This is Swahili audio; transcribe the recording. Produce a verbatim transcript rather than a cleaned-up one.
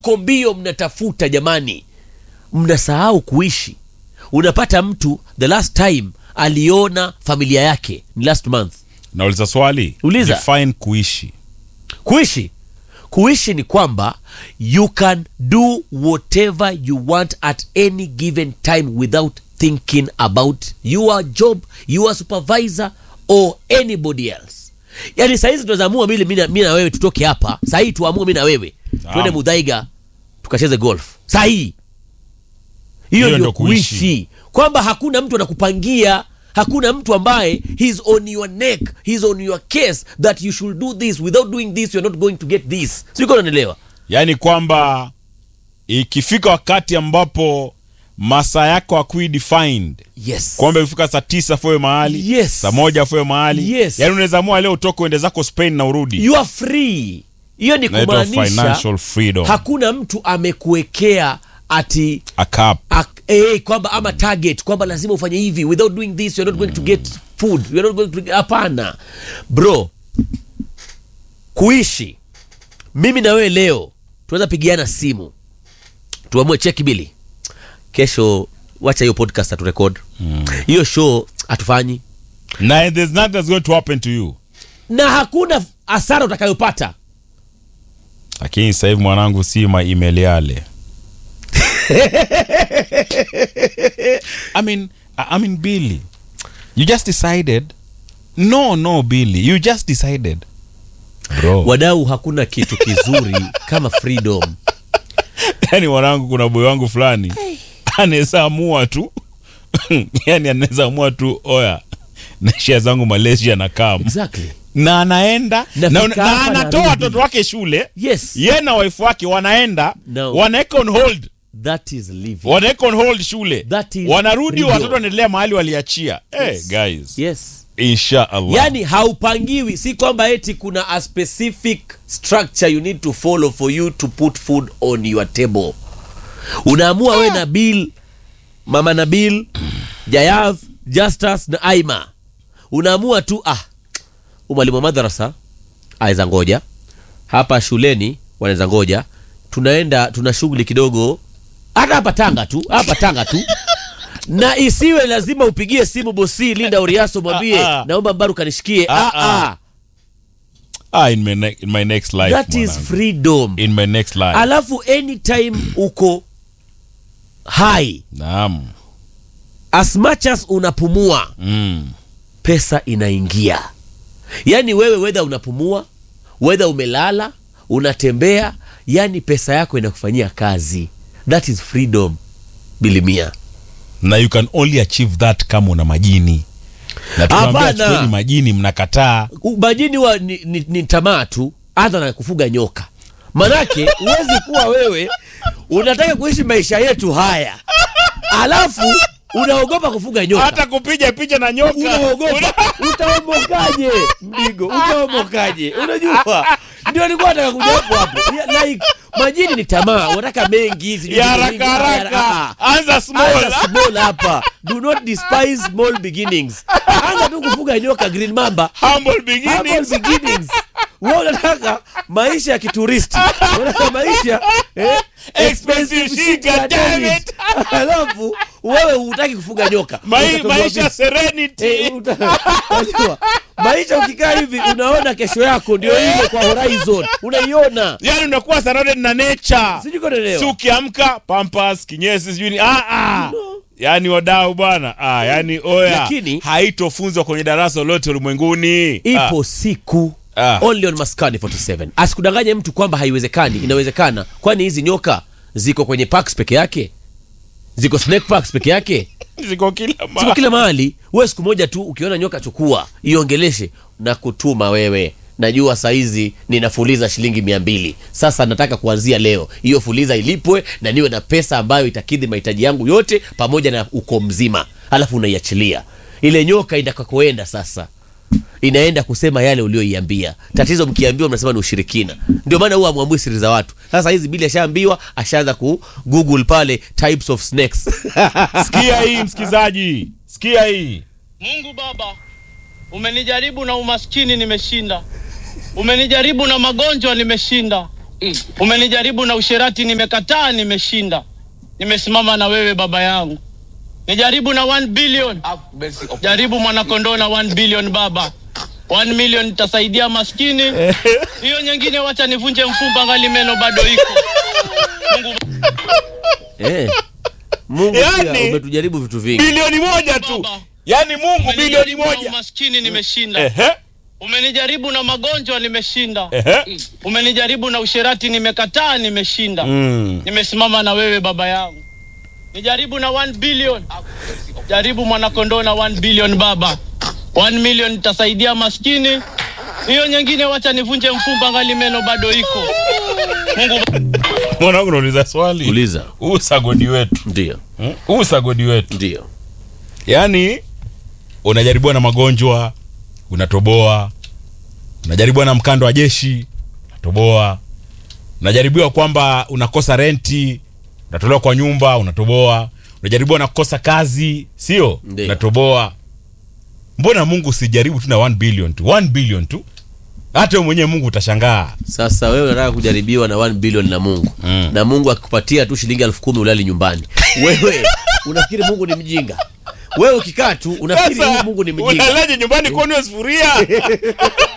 kombio mnatafuta jamani, mnasahau kuishi. Unapata mtu the last time aliona familia yake ni last month. Nauliza swali. Uliza. Define kuishi. Kuishi. Kuishi ni kwamba you can do whatever you want at any given time without thinking about your job, your supervisor or anybody else. Yani saa hizi tunazamua mimi mimi na wewe tutoke hapa. Saa hii tuamue mimi na wewe twende Muthaiga tukacheze golf. Saa hii. Hiyo ndio kuishi. kuishi. Kwamba hakuna mtu anakupangia, hakuna mtu ambaye he's on your neck, he's on your case that you should do this, without doing this you're not going to get this. Sio unaelewa? Yani kwamba ikifika wakati ambapo masaa yako hakui defined. Yes. Kwamba ikifika saa tisa foe mahali, yes. saa moja foe mahali. Yes. Yani unaweza amua leo utoke uende zako Spain na urudi. You are free. Hiyo ni kumaanisha financial freedom. Hakuna mtu amekuwekea ati a cap. A, eh, kwamba ama target kwamba lazima ufanye hivi, without doing this you're not going to get food, you're not going to. Hapana bro, kuishi mimi na wewe leo tunaweza pigiana simu tuamue cheki bili kesho, wacha hiyo podcast atu record hiyo mm. show atufanyi na there's nothing that's going to happen to you, na hakuna hasara utakayopata. Lakini sasa hivi mwanangu si ma email yale. I mean, I mean Billy, you just decided. No, no Billy, you just decided. Bro. Wadau, hakuna kitu kizuri kama freedom. Yani mwanangu, kuna boy wangu fulani hey. Anaweza amua tu. Yani anaweza amua tu oya na shia zangu Malaysia na kam. Exactly. Na anaenda na, na, na anatoa watoto wake shule. Yes. Yeye na wife wake wanaenda no. Wanaeka on hold. That is living. Wanaeka on hold shule. That is wanarudi watoto wanaendelea mahali waliachia. Yes. Hey guys. Yes. Inshallah. Yani haupangiwi, si kwamba eti kuna a specific structure you need to follow for you to put food on your table. Unaamua we na Bill, Mama Nabil, Jayav, Justus na Aima. Unaamua tu ah umwalimu wa madrasa aiza ngoja, hapa shuleni wanaweza ngoja, tunaenda tuna shughuli kidogo hata hapa Tanga tu, hapa Tanga tu. Na isiwe lazima upigie simu bosi Linda Uriaso mwambie ah, ah. naomba Mbaru kanishikie. Ah ah. ah. Ah, in my, ne- in my next life. That is freedom. In my next life. Alafu anytime uko high. Naam. As much as unapumua, mm. pesa inaingia. Yani wewe whether unapumua, whether umelala, unatembea, yani pesa yako inakufanyia kazi. That is freedom. Bilimia. Na you can only achieve that kama una majini. Na tunaambia chukweni majini mnakataa. Majini wa ni, ni, ni tamaa tu, hata na kufuga nyoka. Manake uwezi kuwa wewe unataka kuishi maisha yetu haya, alafu unaogopa kufuga nyoka. Hata kupiga picha na nyoka unaogopa. Utaomokaje mdigo? Utaomokaje? Unajua ndio nilikuwa nataka kuja hapo hapo. Like majini ni tamaa, unataka mengi hizi ya haraka haraka. Anza small. Anza small hapa. Do not despise small beginnings. Anza tu kufuga nyoka, green mamba. Humble beginnings. Humble beginnings. Wewe unataka maisha ya kituristi. Unataka maisha eh, expensive shit, damn it. Alafu wewe hutaki kufuga nyoka. Mai, maisha serenity. Eh, unajua maisha ukikaa hivi unaona kesho yako ndio ile kwa horizon. Unaiona. Yaani unakuwa surrounded na nature. Sijui kuelewa. Si ukiamka Pampers, kinyesi, sijui ah ah. No. Yaani wadau bwana. Ah, yaani oya. Lakini haitofunzwa kwenye darasa lote ulimwenguni. Ipo ah. siku ah. only on Maskani forty-seven. Asikudanganye mtu kwamba haiwezekani. Inawezekana. Kwani hizi nyoka ziko kwenye parks peke yake? Ziko snake parks peke yake? Ziko kila mahali. Ziko kila mahali. Wewe siku moja tu ukiona nyoka chukua, iongeleshe na kutuma wewe. Najua saizi ninafuliza shilingi mia mbili. Sasa nataka kuanzia leo hiyo fuliza ilipwe na niwe na pesa ambayo itakidhi mahitaji yangu yote pamoja na uko mzima. Alafu unaiachilia. Ile nyoka indakakoenda sasa inaenda kusema yale ulioiambia. Tatizo mkiambiwa mnasema ni ushirikina. Ndio maana huwa hamwambui siri za watu. Sasa hizi Bili ashaambiwa, ashaanza ku Google pale types of snakes. Sikia hii msikizaji. Sikia hii. Mungu Baba, umenijaribu na umaskini nimeshinda. Umenijaribu na magonjwa nimeshinda. Umenijaribu na usherati, nimekataa, nimeshinda. Nimesimama na wewe baba yangu. Nijaribu na one billion. Jaribu mwanakondoo na one billion baba. one million nitasaidia maskini. Hiyo nyingine wacha nivunje mfumba ngali meno bado iko. Mungu Eh. Mungu Yani, pia umetujaribu vitu vingi. Bilioni moja tu. Yaani Mungu bilioni moja. Na maskini nimeshinda. Ehe. Umenijaribu na magonjwa, nimeshinda. Ehe. Umenijaribu na usherati, nimekataa, nimeshinda. Mm. Nimesimama na wewe baba yangu. Nijaribu na one billion. Jaribu mwanakondoo na one billion baba. one million nitasaidia maskini. Hiyo nyingine wacha nivunje mfumba ngali meno bado iko. Mungu Mwanangu unauliza swali. Uliza. Huu sagodi wetu. Ndio. Hmm? Huu sagodi wetu. Ndio. Yaani unajaribiwa na magonjwa, unatoboa. Unajaribiwa na mkando wa jeshi, unatoboa. Unajaribiwa kwamba unakosa renti, unatolewa kwa nyumba, unatoboa. Unajaribiwa na kukosa kazi, sio? Ndio. Unatoboa. Mbona Mungu usijaribu tu na one billion tu? one billion tu. Hata wewe mwenyewe Mungu utashangaa. Sasa wewe unataka kujaribiwa na one billion na Mungu. Mm. Na Mungu akikupatia tu shilingi elfu kumi ulali nyumbani. Wewe unafikiri Mungu ni mjinga? Wewe ukikaa tu unafikiri Mungu ni mjinga? Unalaje nyumbani kwa sufuria?